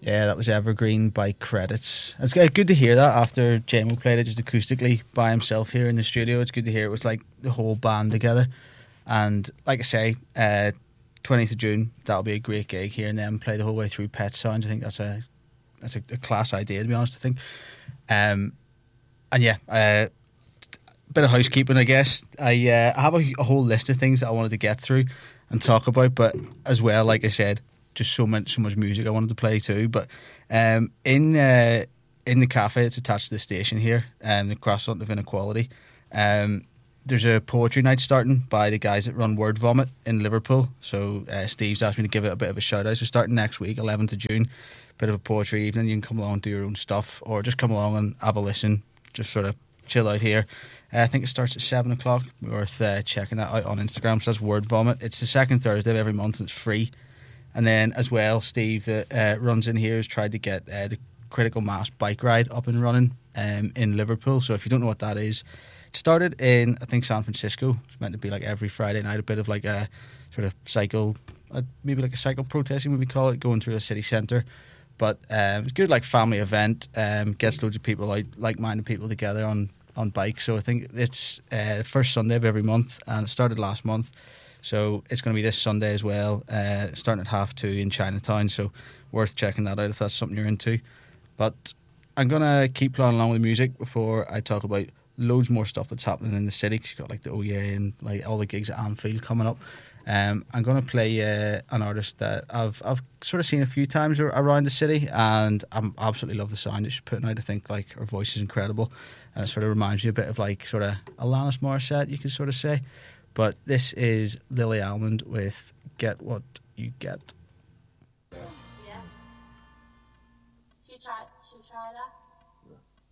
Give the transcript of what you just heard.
Yeah, that was Evergreen by Credits. It's good to hear that after JMO played it just acoustically by himself here in the studio. It's good to hear it was like the whole band together. And like I say, 20th of June, that'll be a great gig here and then play the whole way through Pet Sounds. I think that's a class idea, to be honest, I think. And yeah, bit of housekeeping, I guess. I have a whole list of things that I wanted to get through and talk about, but as well, like I said, just so much music I wanted to play too. But in the cafe that's attached to the station here, the Croissant of Inequality, there's a poetry night starting by the guys that run Word Vomit in Liverpool. So Steve's asked me to give it a bit of a shout out. So starting next week, 11th of June, bit of a poetry evening. You can come along and do your own stuff, or just come along and have a listen. Just sort of chill out here. I think it starts at 7 o'clock. Worth checking that out on Instagram. So that's Word Vomit. It's the second Thursday of every month and it's free. And then as well, Steve that runs in here has tried to get the Critical Mass bike ride up and running in Liverpool. So if you don't know what that is, it started in, I think, San Francisco. It's meant to be like every Friday night, a bit of like a sort of cycle, maybe like a cycle protesting, we call it, going through the city centre. But it's a good like family event, gets loads of people out, like-minded people together on bikes. So I think it's the first Sunday of every month, and it started last month. So it's going to be this Sunday as well, starting at 2:30 in Chinatown. So worth checking that out if that's something you're into. But I'm going to keep playing along with the music before I talk about loads more stuff that's happening in the city. Cause you've got like the OEA and like all the gigs at Anfield coming up. I'm going to play an artist that I've sort of seen a few times around the city, and I absolutely love the sound that she's putting out. I think like her voice is incredible, and it sort of reminds you a bit of like sort of Alanis Morissette, you could sort of say. But this is Lily Almond with Get What You Get. Yeah. Should we try that?